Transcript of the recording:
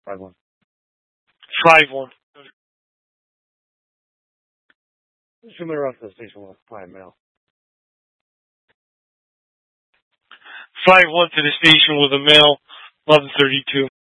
5-1. 5-1. Somebody else to the station with a client mail. 5-1 to the station with a mail. 11:32.